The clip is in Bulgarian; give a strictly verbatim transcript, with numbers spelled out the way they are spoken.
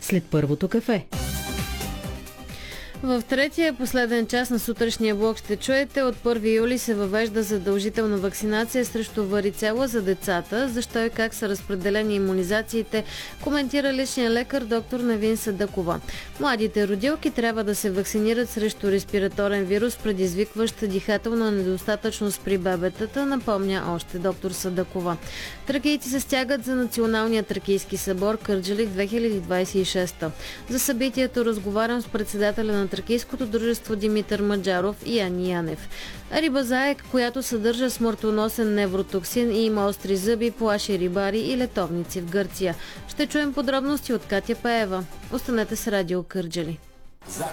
след първото кафе. В третия последен час на сутрешния блок ще чуете: от първи юли се въвежда задължителна вакцинация срещу варицела за децата. Защо и как са разпределени имунизациите, коментира личния лекар доктор Невин Садъкова. Младите родилки трябва да се вакцинират срещу респираторен вирус, предизвикващ дихателна недостатъчност при бебетата, напомня още доктор Садъкова. Тракийци се стягат за Националния тракийски събор Кърджали в две хиляди двадесет и шеста. За събитието разговарям с председателя на Тракийското дружество Димитър Маджаров и Ани Янев. Риба заек, която съдържа смъртоносен невротоксин и има остри зъби, плаши рибари и летовници в Гърция. Ще чуем подробности от Катя Пеева. Останете с Радио Кърджали. За